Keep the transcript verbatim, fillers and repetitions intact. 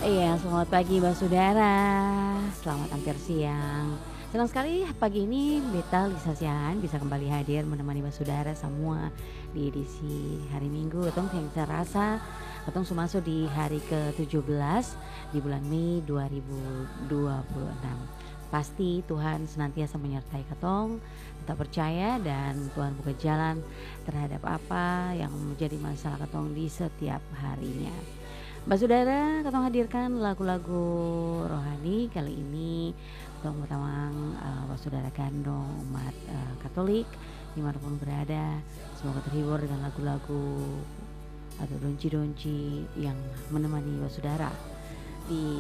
Iya, selamat pagi Mbak Saudara. Selamat hampir siang. Senang sekali pagi ini Beta Lisa Siahaan bisa kembali hadir menemani Mbak Saudara semua di edisi hari Minggu. Ketong yang saya rasa ketong sudah masuk di hari ke tujuh belas di bulan Mei dua ribu dua puluh enam. Pasti Tuhan senantiasa menyertai ketong, tetap percaya dan Tuhan buka jalan terhadap apa yang menjadi masalah ketong di setiap harinya. Mbak Saudara, kita hadirkan lagu-lagu rohani kali ini untuk bertawang uh, Mbak Saudara kandung umat uh, Katolik dimanapun berada. Semoga terhibur dengan lagu-lagu atau donci-donci yang menemani Mbak Saudara di